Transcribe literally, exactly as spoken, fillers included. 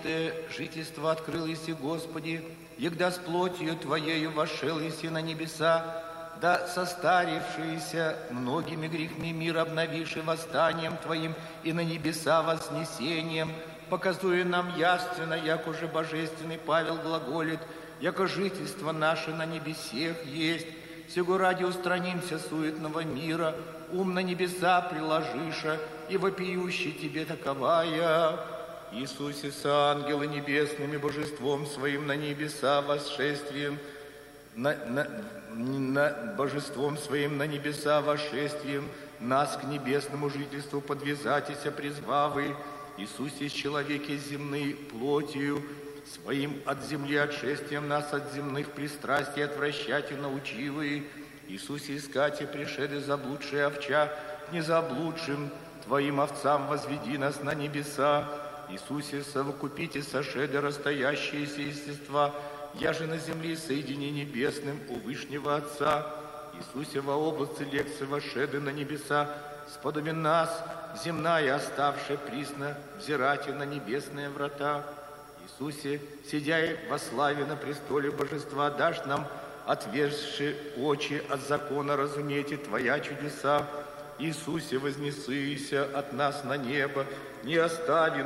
жительство открыл Иси, Господи, егда с плотью Твоею вошел Иси на небеса, да состарившиеся многими грехами мир обновивший восстанием Твоим и на небеса вознесением, показуя нам яственно, як уже божественный Павел глаголит, яко жительство наше на небесех есть, сего ради устранимся суетного мира, ум на небеса приложиша, и вопиющий Тебе таковая. Иисусе, с ангелы небесными божеством Своим на небеса восшествием, на, на, на, божеством Своим на небеса восшествием, нас к небесному жительству подвязатися призвавы. Иисусе, человеке земной плотью Своим от земли отшествием нас от земных пристрастий отвращать и научивы. Иисусе, искате пришеды заблудшие овча, к незаблудшим Твоим овцам возведи нас на небеса. Иисусе, совокупите сошеды расстоящиеся естества, я же на земле соедини небесным у Вышнего Отца. Иисусе, во области лекции вошеды на небеса, сподоби нас, земная оставшая присно, взирайте на небесные врата. Иисусе, сидяй во славе на престоле божества, дашь нам, отверзши очи от закона, разумейте Твоя чудеса. Иисусе, вознесыся от нас на небо, не остави